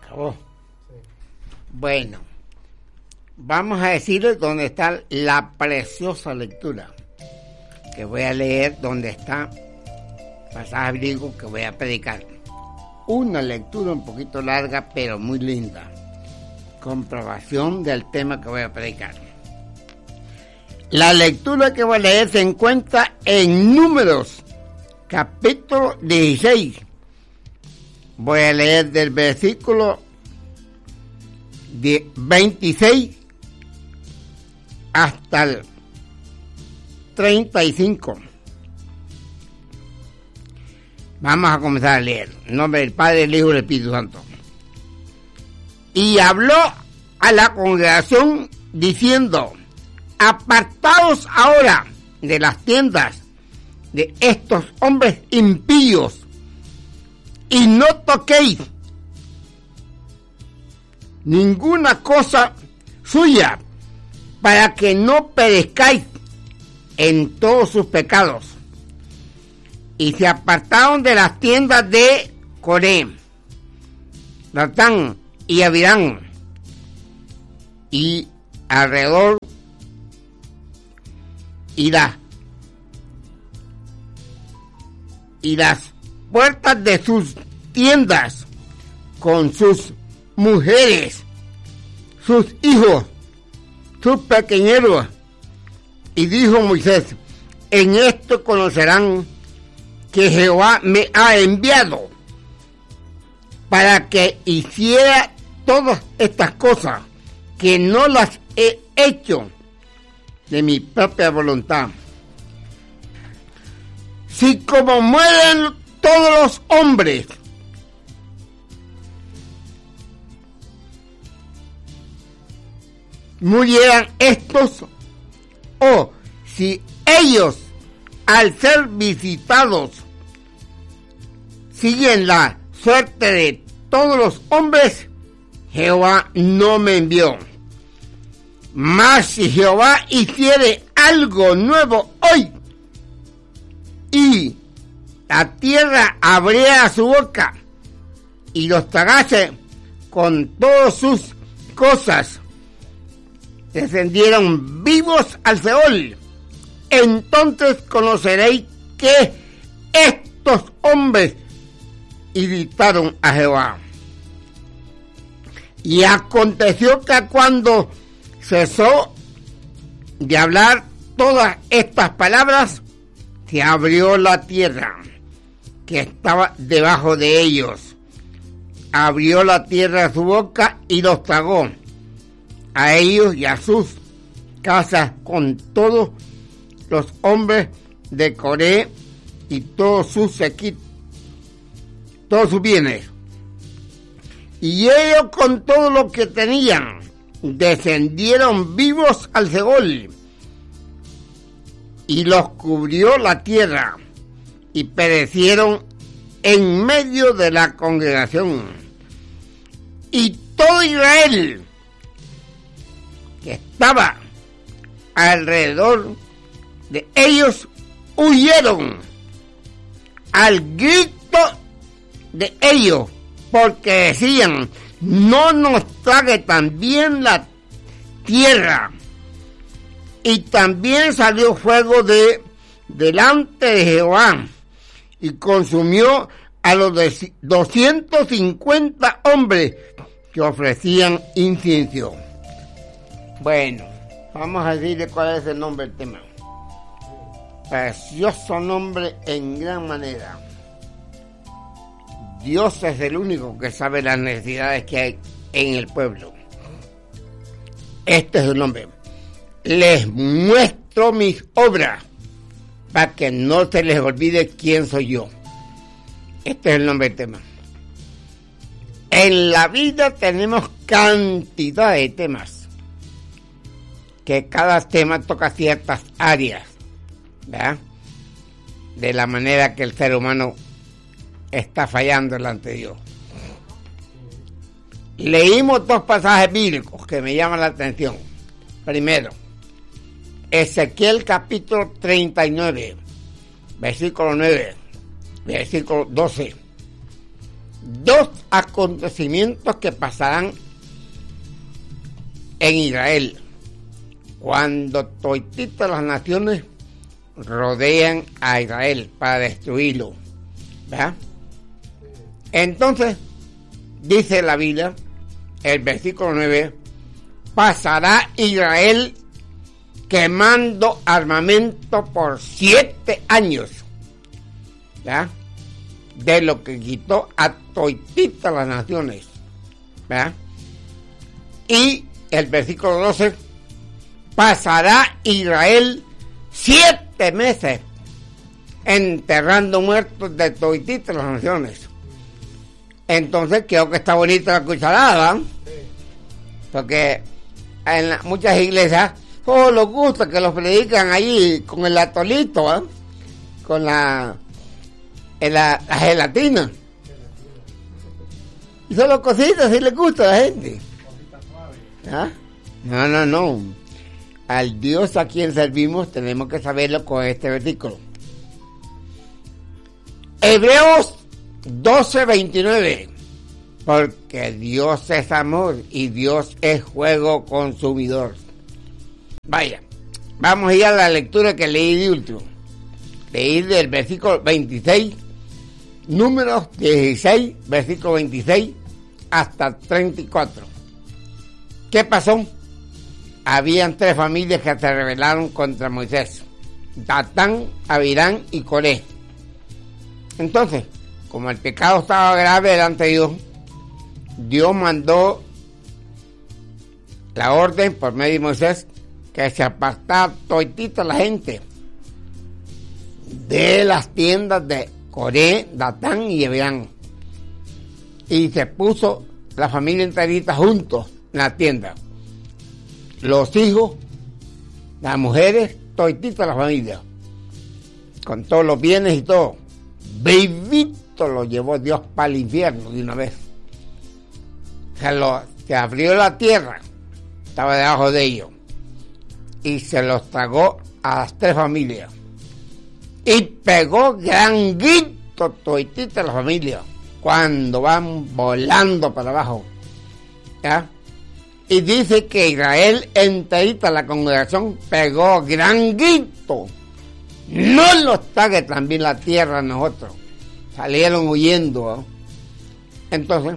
acabó. Sí. Bueno, vamos a decirles dónde está la preciosa lectura que voy a leer, donde está pasaje bíblico que voy a predicar. Una lectura un poquito larga, pero muy linda. Comprobación del tema que voy a predicar. La lectura que voy a leer se encuentra en Números, capítulo 16. Voy a leer del versículo 26 hasta el 35. Vamos a comenzar a leer. En nombre del Padre, del Hijo y del Espíritu Santo. Y habló a la congregación diciendo: apartaos ahora de las tiendas de estos hombres impíos y no toquéis ninguna cosa suya, para que no perezcáis en todos sus pecados. Y se apartaron de las tiendas de Coré, Datán y Abirán, y alrededor, y las puertas de sus tiendas, con sus mujeres, sus hijos, sus pequeñeros. Y dijo Moisés: en esto conocerán que Jehová me ha enviado para que hiciera todas estas cosas, que no las he hecho de mi propia voluntad. Si como mueren todos los hombres, murieran estos, o si ellos, al ser visitados, siguen la suerte de todos los hombres, Jehová no me envió. Mas si Jehová hiciere algo nuevo hoy, y la tierra abriera su boca y los tragase con todas sus cosas, descendieron vivos al Seol, entonces conoceréis que estos hombres irritaron a Jehová. Y aconteció que cuando cesó de hablar todas estas palabras, se abrió la tierra que estaba debajo de ellos. Abrió la tierra su boca y los tragó, a ellos y a sus casas, con todos los hombres de Coré y todos sus sequitos, todos sus bienes. Y ellos, con todo lo que tenían, descendieron vivos al Seol, y los cubrió la tierra, y perecieron en medio de la congregación. Y todo Israel que estaba alrededor de ellos huyeron al grito de ellos, porque decían: no nos trague también la tierra. Y también salió fuego delante de Jehová, y consumió a los 250 hombres que ofrecían incienso. Bueno, vamos a decirle cuál es el nombre del tema. Precioso nombre en gran manera. Dios es el único que sabe las necesidades que hay en el pueblo. Este es el nombre. Les muestro mis obras, para que no se les olvide quién soy yo. Este es el nombre del tema. En la vida tenemos cantidad de temas, que cada tema toca ciertas áreas, ¿verdad?, de la manera que el ser humano está fallando delante de Dios. Leímos dos pasajes bíblicos que me llaman la atención. Primero, Ezequiel capítulo 39, versículo 9, versículo 12. dos acontecimientos que pasarán en Israel cuando toititas las naciones rodean a Israel para destruirlo, ¿verdad? Entonces dice la Biblia, el versículo 9, pasará Israel quemando armamento por 7 años, ¿verdad? De lo que quitó a toititas las naciones, ¿verdad? Y el versículo 12, pasará Israel 7 meses enterrando muertos de toititas las naciones. Entonces creo que está bonita la cucharada, porque en muchas iglesias les gusta que los predican allí con el atolito, con la gelatina. Y solo cositas si les gusta a la gente. ¿Ah? No. Al Dios a quien servimos tenemos que saberlo con este versículo. Hebreos 12:29. Porque Dios es amor y Dios es fuego consumidor. Vaya, vamos a ir a la lectura que leí de último. Leí del versículo 26, Números 16, versículo 26 hasta 34. ¿Qué pasó? Habían 3 familias que se rebelaron contra Moisés: Datán, Abirán y Coré. Entonces, como el pecado estaba grave delante de Dios, Dios mandó la orden por medio de Moisés que se apartara toditita la gente de las tiendas de Coré, Datán y Abirán, y se puso la familia enterita juntos en la tienda, los hijos, las mujeres, toditita la familia, con todos los bienes y todo. Vivito lo llevó Dios para el infierno de una vez. Se abrió la tierra, estaba debajo de ellos, y se los tragó a las 3 familias. Y pegó gran grito toditita la familia cuando van volando para abajo, ¿ya? Y dice que Israel enterita, la congregación, pegó gran grito: no nos trague también la tierra a nosotros. Salieron huyendo, ¿eh? Entonces,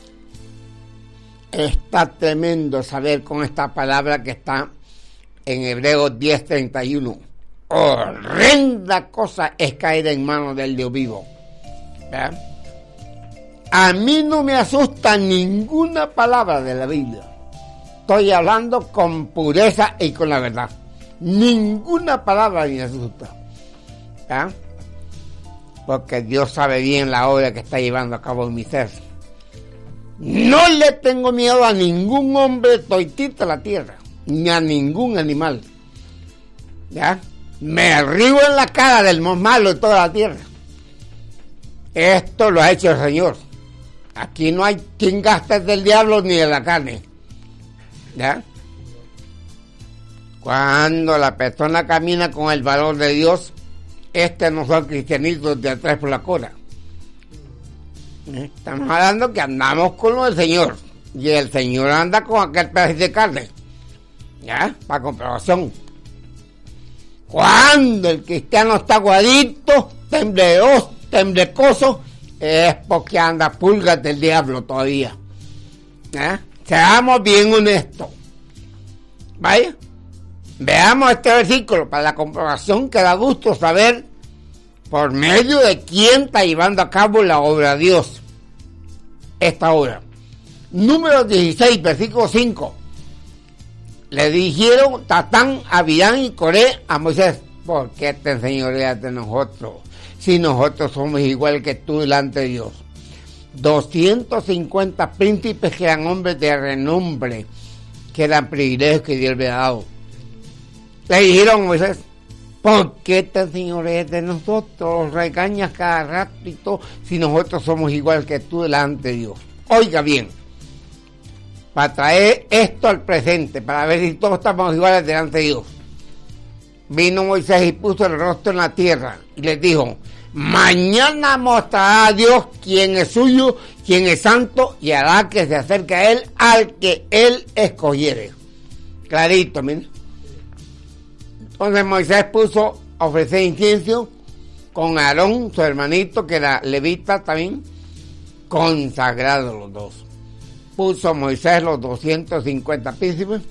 está tremendo saber con esta palabra que está en Hebreos 10:31. Horrenda cosa es caer en manos del Dios vivo, ¿verdad? A mí no me asusta ninguna palabra de la Biblia. Estoy hablando con pureza y con la verdad. Ninguna palabra me asusta, ¿verdad? Porque Dios sabe bien la obra que está llevando a cabo en mi ser. No le tengo miedo a ningún hombre toitita la tierra, ni a ningún animal, ¿ya? Me río en la cara del más malo de toda la tierra. Esto lo ha hecho el Señor. Aquí no hay quien gaste del diablo ni de la carne, ¿ya? Cuando la persona camina con el valor de Dios, no son cristianitos de atrás por la cola. Estamos hablando que andamos con lo del Señor, y el Señor anda con aquel pedazo de carne, ¿ya? Para comprobación. Cuando el cristiano está aguadito, temblecoso, es porque anda pulgas del diablo todavía, ¿ya? Seamos bien honestos. Vaya, veamos este versículo para la comprobación, que da gusto saber por medio de quién está llevando a cabo la obra de Dios. Esta obra. Número 16, versículo 5. Le dijeron Datán, Abirán y Coré a Moisés: ¿por qué te enseñoreas de nosotros, si nosotros somos igual que tú delante de Dios? 250 príncipes que eran hombres de renombre, que eran privilegios que Dios le había dado. Le dijeron a Moisés: ¿por qué te enseñoreas de nosotros? Regañas cada rato y todo, si nosotros somos igual que tú delante de Dios. Oiga bien, para traer esto al presente, para ver si todos estamos iguales delante de Dios, vino Moisés y puso el rostro en la tierra y les dijo: mañana mostrará a Dios quién es suyo quien es santo y hará que se acerque a él al que él escogiere. Clarito, miren. Entonces Moisés puso a ofrecer incienso con Aarón, su hermanito, que era levita también, consagrados los dos. Puso Moisés los 250 príncipes.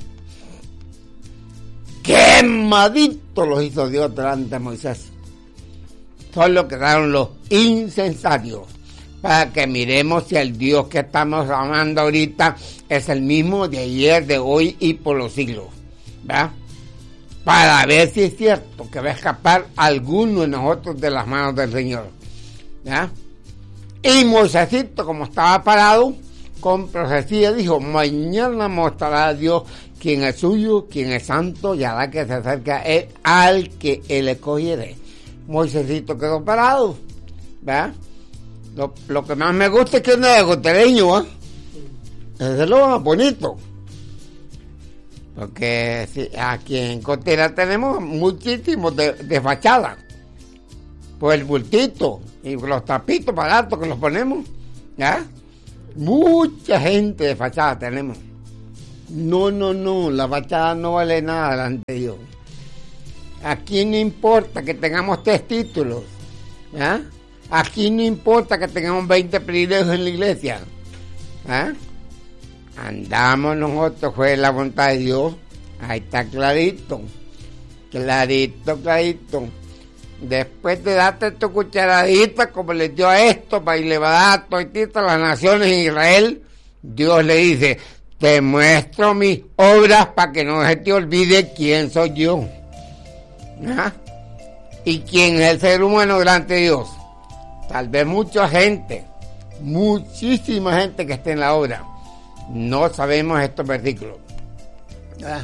Quemaditos los hizo Dios delante de Moisés. Solo quedaron los incensarios, para que miremos si el Dios que estamos amando ahorita es el mismo de ayer, de hoy y por los siglos, ¿verdad? Para ver si es cierto que va a escapar alguno de nosotros de las manos del Señor, ¿verdad? Y Moisésito, como estaba parado, con profecía dijo: mañana mostrará a Dios quién es suyo, quién es santo, y hará que se acerque a él al que él escogiere. Moisésito quedó parado, ¿verdad? Lo que más me gusta es que uno es gotereño, ¿eh? Eso es lo más bonito. Porque aquí en Cotera tenemos muchísimos de fachada. Por el bultito y los trapitos baratos que los ponemos, ¿ya? Mucha gente de fachada tenemos. No, la fachada no vale nada delante de Dios. Aquí no importa que tengamos 3 títulos, ¿ya? Aquí no importa que tengamos 20 privilegios en la iglesia, ¿eh? Andamos nosotros, fue la voluntad de Dios. Ahí está clarito. Después de darte tu cucharadita, como le dio a esto, para y le va a dar toditita a las naciones en Israel, Dios le dice: te muestro mis obras para que no se te olvide quién soy yo, ¿ah? Y quién es el ser humano delante de Dios. Tal vez mucha gente, muchísima gente que esté en la obra, no sabemos estos versículos, ¿ah?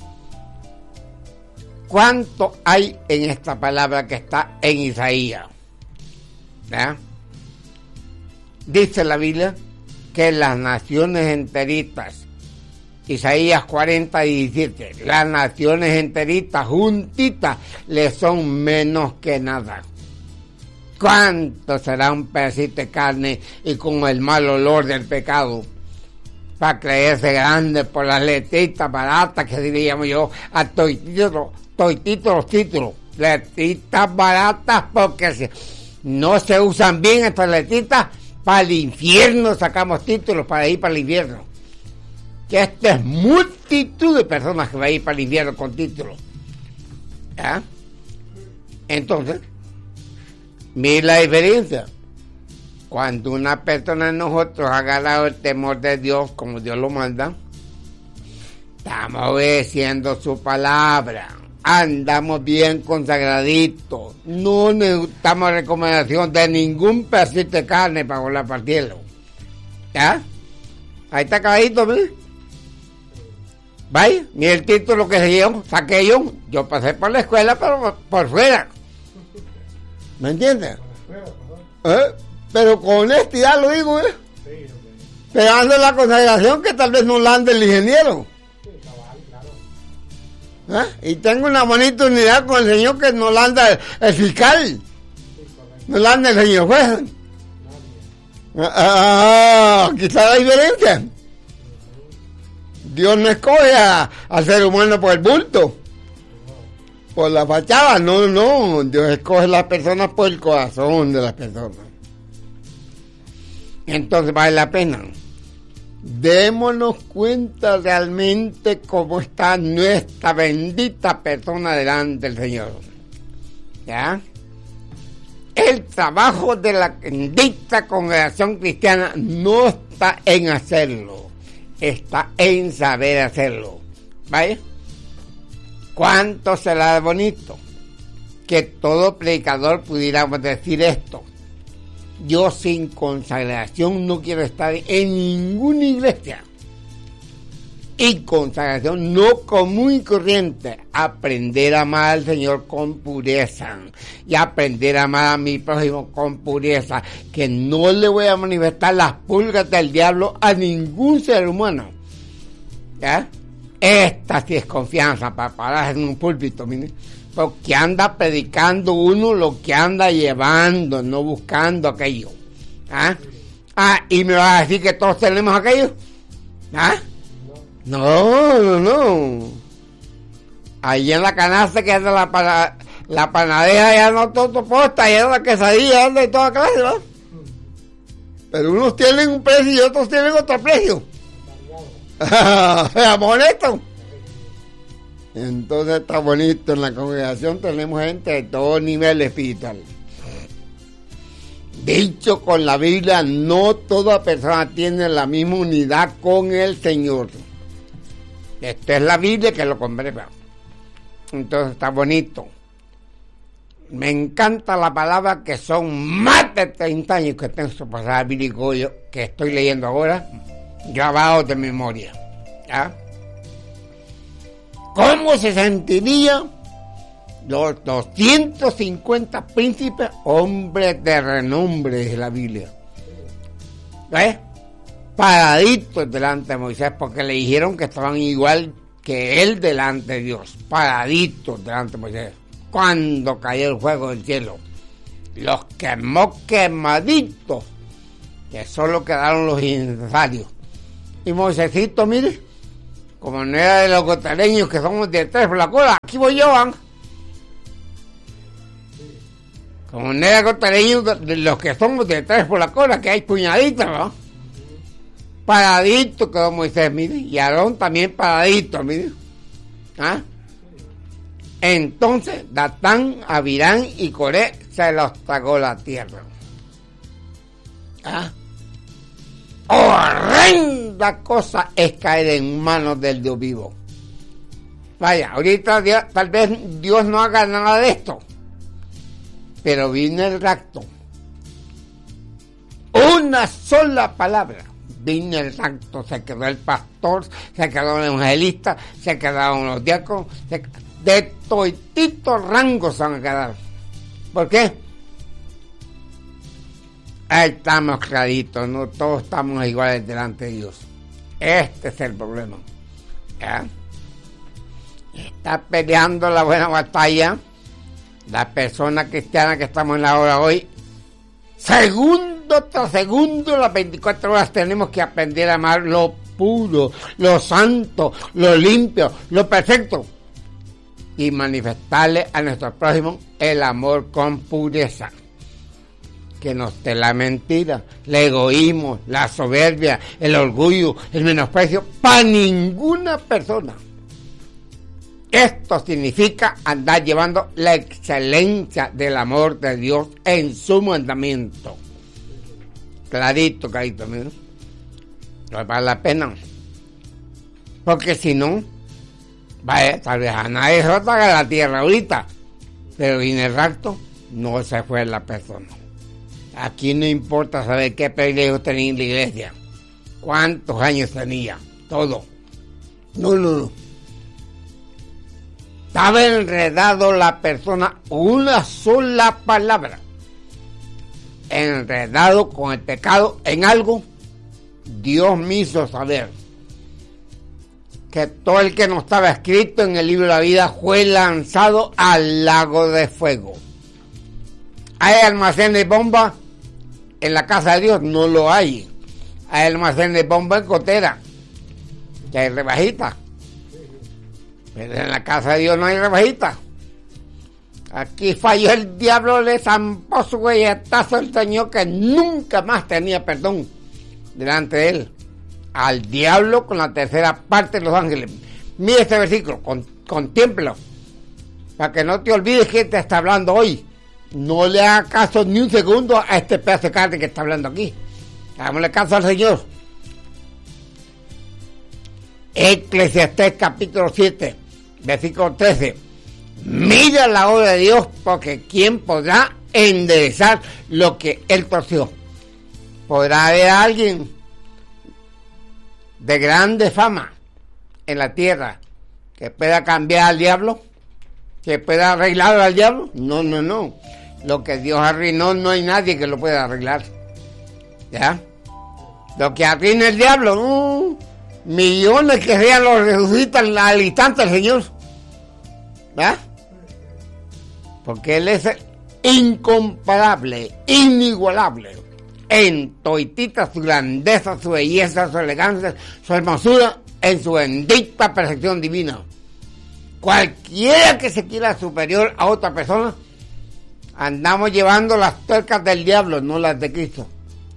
¿Cuánto hay en esta palabra que está en Isaías? ¿Ah? Dice la Biblia que las naciones enteritas, Isaías 40:17, las naciones enteritas juntitas le son menos que nada. ¿Cuánto será un pedacito de carne y con el mal olor del pecado para creerse grande por las letritas baratas que diríamos yo a toititos los títulos, letritas baratas, porque no se usan bien estas letritas, para el infierno sacamos títulos para ir para el infierno. Que esta es multitud de personas que va a ir para el infierno con títulos, ¿ah? Entonces, mira la diferencia. Cuando una persona de nosotros ha ganado el temor de Dios como Dios lo manda, estamos obedeciendo su palabra, andamos bien consagraditos, no necesitamos recomendación de ningún pedacito de carne para volar para el cielo, ¿ya? Ahí está clarito, ¿ves? Vaya, ni el título que saqué yo pasé por la escuela, pero por fuera, ¿me entiendes? Pero con honestidad lo digo, ¿eh? Sí, okay. Pero ando en la consagración que tal vez no la ande el ingeniero. Sí, claro. Y tengo una bonita unidad con el señor que no la anda el fiscal. Sí, no la anda el señor juez. Aquí está la diferencia. Dios no escoge al ser humano por el bulto, por la fachada, no. Dios escoge a las personas por el corazón de las personas. Entonces vale la pena. Démonos cuenta realmente cómo está nuestra bendita persona delante del Señor, ¿ya? El trabajo de la bendita congregación cristiana no está en hacerlo, está en saber hacerlo, ¿vale? ¿Cuánto será bonito que todo predicador pudiéramos decir esto? Yo sin consagración no quiero estar en ninguna iglesia. Y consagración no común y corriente. Aprender a amar al Señor con pureza. Y aprender a amar a mi prójimo con pureza. Que no le voy a manifestar las pulgas del diablo a ningún ser humano, ¿ya? Esta sí es confianza para pararse en un púlpito, mire. Porque anda predicando uno lo que anda llevando, no buscando aquello, ¿ah? ¿Y me vas a decir que todos tenemos aquello? ¿Ah? No. Ahí en la canasta que anda la panadera, ya no todo posta, ya la quesadilla, anda y toda clase, ¿no? Pero unos tienen un precio y otros tienen otro precio. Molesto. Entonces está bonito, en la congregación tenemos gente de todo nivel espiritual. Dicho con la Biblia, no toda persona tiene la misma unidad con el Señor. Esta es la Biblia que lo comprueba. Entonces está bonito. Me encanta la palabra que son más de 30 años que tengo su pasaje bíblico que estoy leyendo ahora, grabados de memoria. ¿Ya? ¿Cómo se sentiría los 250 príncipes, hombres de renombre de la Biblia? ¿Ves? Paraditos delante de Moisés, porque le dijeron que estaban igual que él delante de Dios, paraditos delante de Moisés. Cuando cayó el fuego del cielo, los quemó quemaditos, que solo quedaron los innecesarios. Y Moisésito, mire, como no era de los cotareños que somos de tres por la cola, aquí voy yo, ¿eh? Como no era cotareño de los que somos de tres por la cola, que hay puñaditos, ¿no? Paradito quedó Moisés, mire, y Aarón también paradito, mire. ¿Ah? Entonces Datán, Abirán y Coré se los tragó la tierra. ¿Ah? Horrenda cosa es caer en manos del Dios vivo. Vaya, ahorita tal vez Dios no haga nada de esto, pero viene el rapto. Una sola palabra. Vino el rapto, se quedó el pastor, se quedó el evangelista, se quedaron los diáconos, de toititos rangos se van a quedar. ¿Por qué? Ahí estamos claritos, no todos estamos iguales delante de Dios. Este es el problema. ¿Ya? Está peleando la buena batalla la persona cristiana que estamos en la hora hoy. Segundo tras segundo, las 24 horas tenemos que aprender a amar lo puro, lo santo, lo limpio, lo perfecto, y manifestarle a nuestro prójimo el amor con pureza. Que no esté la mentira, el egoísmo, la soberbia, el orgullo, el menosprecio para ninguna persona. Esto significa andar llevando la excelencia del amor de Dios en su mandamiento. Clarito, mira. No vale la pena. Porque si no, vaya, tal vez a nadie se traga la tierra ahorita, pero en el rapto no se fue la persona. Aquí no importa saber qué privilegio tenía en la iglesia, cuántos años tenía, todo. No. Estaba enredado la persona, una sola palabra. Enredado con el pecado en algo, Dios me hizo saber que todo el que no estaba escrito en el libro de la vida fue lanzado al lago de fuego. ¿Hay almacén de bomba en la casa de Dios? No lo hay. Hay almacén de bomba en Cotera, que hay rebajita. Pero en la casa de Dios no hay rebajita. Aquí falló el diablo, le zampó su guayetazo al Señor, que nunca más tenía perdón delante de él. Al diablo con la tercera parte de los ángeles. Mira este versículo, contémplalo, para que no te olvides que te está hablando hoy. No le haga caso ni un segundo a este pedazo de carne que está hablando aquí. Hagámosle caso al Señor. Eclesiastés capítulo 7, versículo 13. Mira la obra de Dios, porque ¿quién podrá enderezar lo que él torció? ¿Podrá haber alguien de grande fama en la tierra que pueda cambiar al diablo? ¿Que pueda arreglar al diablo? No. Lo que Dios arruinó no hay nadie que lo pueda arreglar. ¿Ya? Lo que arruina el diablo, millones que sean los resucitan al instante al Señor. ¿Ya? Porque Él es incomparable, inigualable, en toitita su grandeza, su belleza, su elegancia, su hermosura, en su bendita perfección divina. Cualquiera que se quiera superior a otra persona, andamos llevando las tuercas del diablo, no las de Cristo.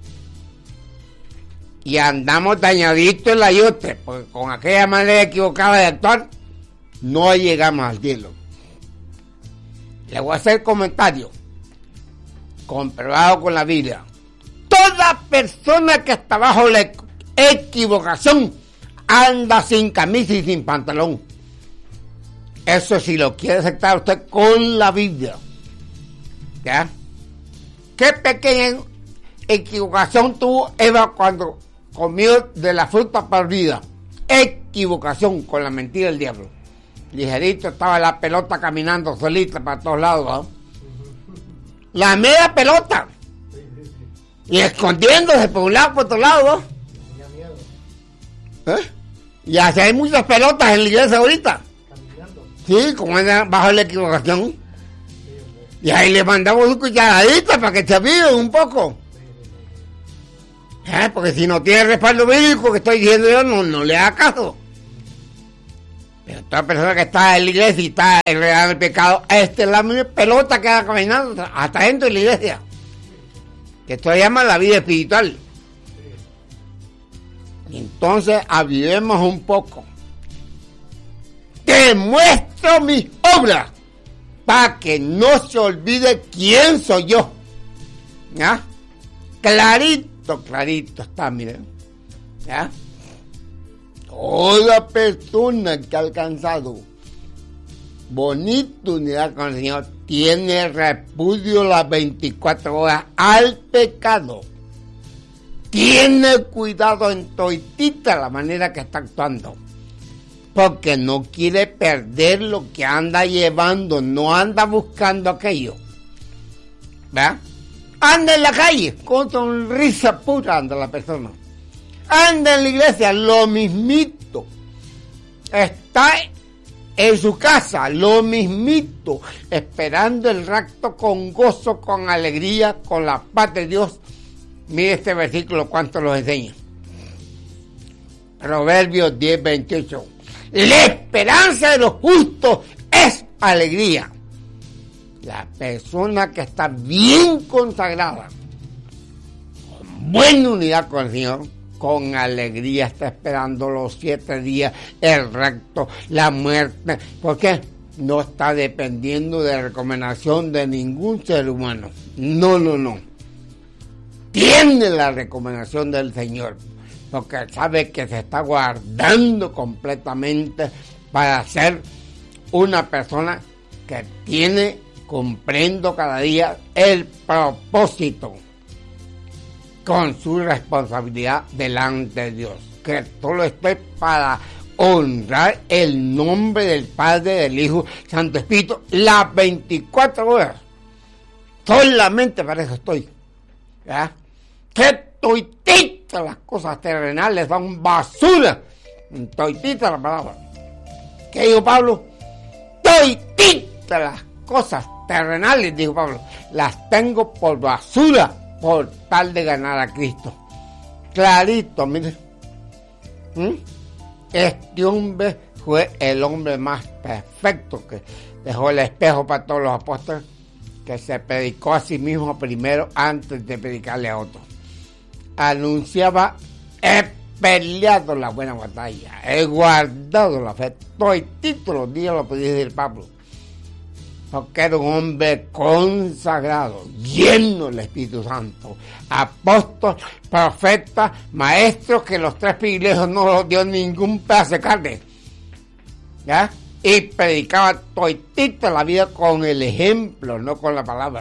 Y andamos dañaditos en la yote, porque con aquella manera equivocada de actuar, no llegamos al cielo. Le voy a hacer comentario, comprobado con la Biblia. Toda persona que está bajo la equivocación anda sin camisa y sin pantalón. Eso si lo quiere aceptar usted con la Biblia. ¿Ya? ¿Qué pequeña equivocación tuvo Eva cuando comió de la fruta prohibida? Equivocación con la mentira del diablo. Ligerito estaba la pelota caminando solita para todos lados, ¿no? La media pelota. Y escondiéndose por un lado, por otro lado, ¿no? Y así hay muchas pelotas en la iglesia ahorita. Sí, como es bajo la equivocación. Y ahí le mandamos un cucharadita para que se aviven un poco. Porque si no tiene respaldo bíblico que estoy diciendo yo, no le haga caso. Pero toda persona que está en la iglesia y está enredada en el pecado, esta es la misma pelota que anda caminando hasta dentro de la iglesia. Que esto se llama la vida espiritual. Y entonces avivemos un poco. Te muestro mis obras para que no se olvide quién soy yo. ¿Ya? Clarito está, miren. ¿Ya? Toda persona que ha alcanzado bonita unidad con el Señor tiene repudio las 24 horas al pecado. Tiene cuidado en toitita la manera que está actuando. Porque no quiere perder lo que anda llevando, no anda buscando aquello. ¿Verdad? Anda en la calle, con sonrisa pura anda la persona. Anda en la iglesia, lo mismito. Está en su casa, lo mismito. Esperando el rapto con gozo, con alegría, con la paz de Dios. Mire este versículo, cuánto lo enseña. Proverbios 10:28. La esperanza de los justos es alegría. La persona que está bien consagrada, con buena unidad con el Señor, con alegría está esperando los 7 días, el rapto, la muerte. ¿Por qué? No está dependiendo de recomendación de ningún ser humano. No. Tiene la recomendación del Señor, porque sabe que se está guardando completamente para ser una persona que tiene, cumpliendo cada día el propósito con su responsabilidad delante de Dios, que solo esté para honrar el nombre del Padre, del Hijo, Santo Espíritu, las 24 horas. Solamente para eso estoy. ¿Ya? Que toitita las cosas terrenales son basura. Toitita la palabra. ¿Qué dijo Pablo? Toitita las cosas terrenales, dijo Pablo, las tengo por basura, por tal de ganar a Cristo. Clarito, mire. Este hombre fue el hombre más perfecto, que dejó el espejo para todos los apóstoles, que se predicó a sí mismo primero antes de predicarle a otros. Anunciaba: he peleado la buena batalla, he guardado la fe. Todos los días lo podía decir Pablo, porque era un hombre consagrado, lleno del Espíritu Santo, apóstol, profeta, maestro, que los 3 privilegios no los dio ningún pedazo de carne, ¿ya? Y predicaba toitita la vida con el ejemplo, no con la palabra,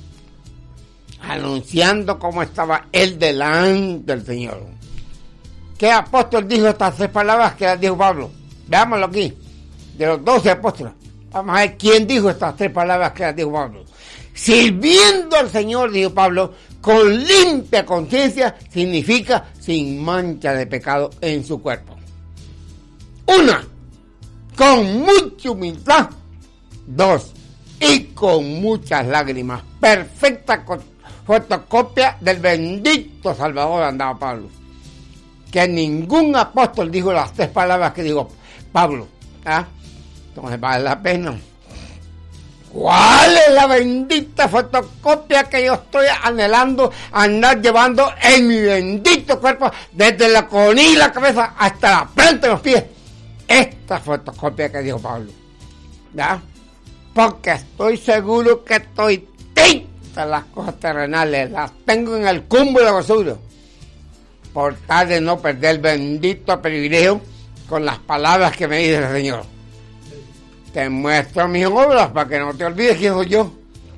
anunciando cómo estaba él delante del Señor. ¿Qué apóstol dijo estas 3 palabras que dijo Pablo? Veámoslo aquí, de los 12 apóstoles. Vamos a ver quién dijo estas 3 palabras que dijo Pablo. Sirviendo al Señor, dijo Pablo, con limpia conciencia, significa sin mancha de pecado en su cuerpo. 1, con mucha humildad. 2, y con muchas lágrimas. Perfecta fotocopia del bendito Salvador andaba Pablo. Que ningún apóstol dijo las 3 palabras que dijo Pablo. ¿Ah? Entonces vale la pena. ¿Cuál es la bendita fotocopia que yo estoy anhelando andar llevando en mi bendito cuerpo desde la coronilla y la cabeza hasta la frente de los pies? Esta fotocopia que dijo Pablo. ¿Ya? Porque estoy seguro que estoy tinta las cosas terrenales, las tengo en el cumbo de la basura. Por tal de no perder el bendito privilegio con las palabras que me dice el Señor. Te muestro mis obras para que no te olvides quién soy yo.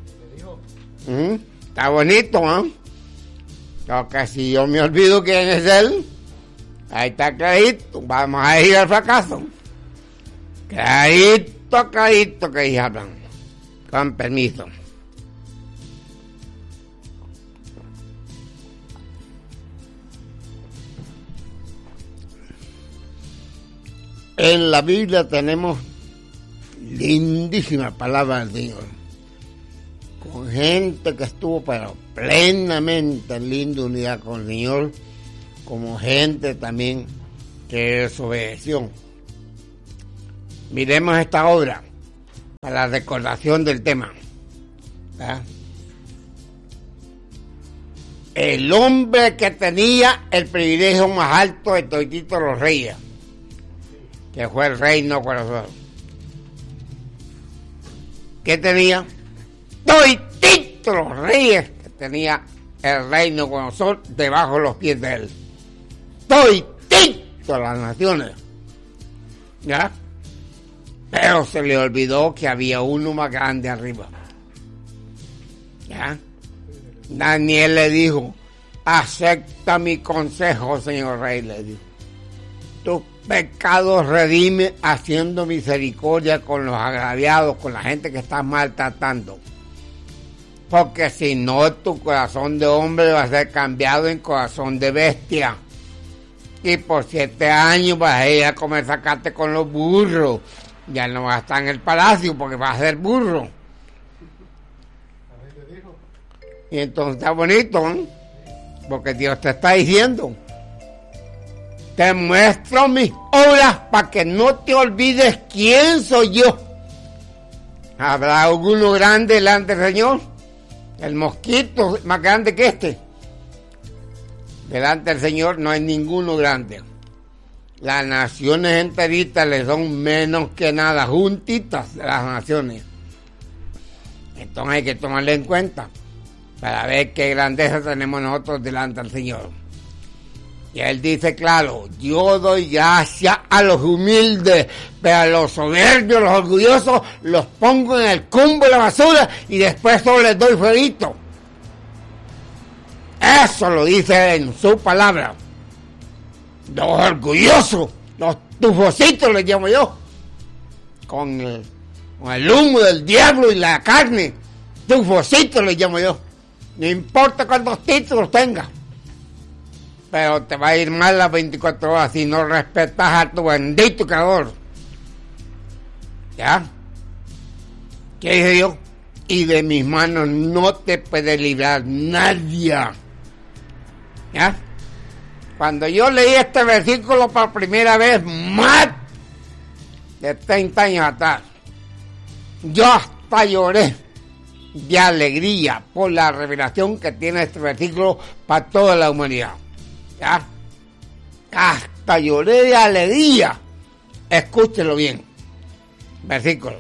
Está bonito, ¿no? Porque si yo me olvido quién es Él, ahí está clarito, vamos a ir al fracaso. Clarito que ellos hablan. Con permiso. En la Biblia tenemos lindísima palabra del Señor, con gente que estuvo pero plenamente en linda unidad con el Señor, como gente también que desobedeció. Miremos esta obra para la recordación del tema. ¿Verdad? El hombre que tenía el privilegio más alto de todititos los reyes, que fue el reino corazón. ¿Qué tenía? Todititos los reyes que tenía el reino con nosotros debajo de los pies de él. Todititos las naciones. ¿Ya? Pero se le olvidó que había uno más grande arriba. ¿Ya? Daniel le dijo, acepta mi consejo, señor rey, le dijo. Tus pecados redime haciendo misericordia con los agraviados, con la gente que estás maltratando. Porque si no, tu corazón de hombre va a ser cambiado en corazón de bestia. Y por 7 años vas a ir a comer zacate con los burros. Ya no vas a estar en el palacio porque vas a ser burro. Y entonces está bonito, ¿eh? Porque Dios te está diciendo, te muestro mis obras para que no te olvides quién soy yo. ¿Habrá alguno grande delante del Señor? El mosquito más grande que este. Delante del Señor no hay ninguno grande. Las naciones enteritas le son menos que nada, juntitas de las naciones. Entonces hay que tomarle en cuenta para ver qué grandeza tenemos nosotros delante del Señor. Y Él dice, claro, yo doy gracia a los humildes, pero a los soberbios, los orgullosos, los pongo en el cumbo de la basura y después solo les doy fueguito. Eso lo dice en su palabra. Los orgullosos, los tufositos les llamo yo, con el humo del diablo y la carne, tufositos les llamo yo. No importa cuántos títulos tengas, pero te va a ir mal las 24 horas si no respetas a tu bendito creador. ¿Ya? ¿Qué dije yo? Y de mis manos no te puede librar nadie. ¿Ya? Cuando yo leí este versículo por primera vez, más de 30 años atrás, yo hasta lloré de alegría por la revelación que tiene este versículo para toda la humanidad. ¿Ya? Hasta lloré de alegría. Escúchelo bien. Versículo.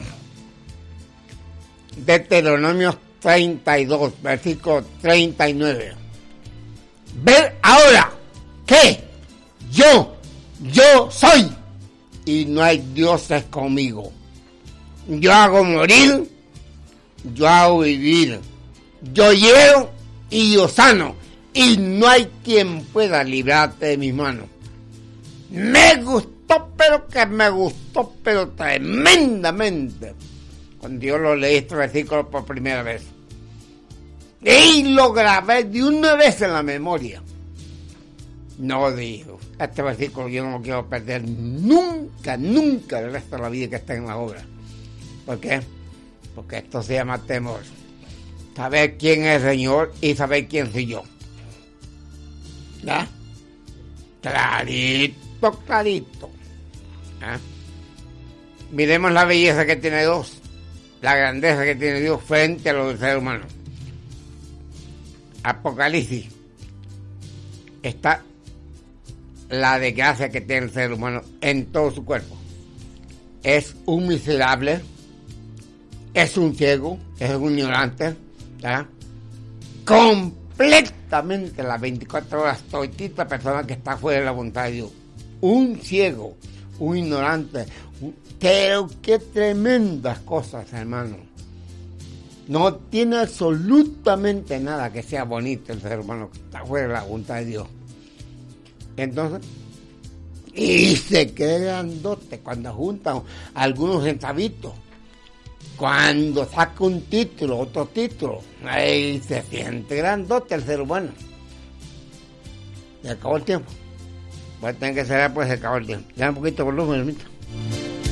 Deuteronomio 32, versículo 39. Ver ahora que yo soy y no hay dioses conmigo. Yo hago morir, yo hago vivir, yo hiero y yo sano, y no hay quien pueda librarte de mis manos. Me gustó, pero tremendamente, cuando yo lo leí este versículo por primera vez. Y lo grabé de una vez en la memoria. No digo, este versículo yo no lo quiero perder nunca el resto de la vida que está en la obra. ¿Por qué? Porque esto se llama temor. saber quién es el Señor y saber quién soy yo. ¿Ya? Clarito, clarito. ¿Ya? Miremos la belleza que tiene Dios, la grandeza que tiene Dios frente a los del ser humano. Apocalipsis está la desgracia que tiene el ser humano en todo su cuerpo. Es un miserable, es un ciego, es un ignorante, ¿verdad? Completamente las 24 horas, todita persona que está fuera de la voluntad de Dios. Un ciego, un ignorante, pero qué tremendas cosas, hermano. No tiene absolutamente nada que sea bonito el ser humano que está fuera de la voluntad de Dios. Entonces, y se cree grandote cuando juntan algunos centavitos, cuando saca un título, otro título, ahí se siente grandote el ser humano. Se acabó el tiempo. Voy a tener que cerrar, pues se acabó el tiempo. Ya un poquito de volumen, hermito.